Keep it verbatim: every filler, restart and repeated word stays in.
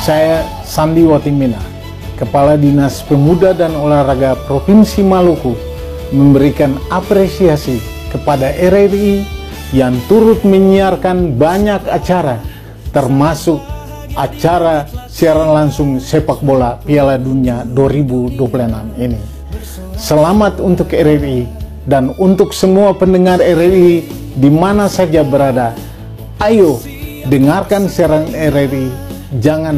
Saya Sandi Watimena, Kepala Dinas Pemuda dan Olahraga Provinsi Maluku, memberikan apresiasi kepada R R I yang turut menyiarkan banyak acara, termasuk acara siaran langsung sepak bola Piala Dunia dua ribu dua puluh enam ini. Selamat untuk R R I dan untuk semua pendengar R R I di mana saja berada. Ayo dengarkan siaran R R I, jangan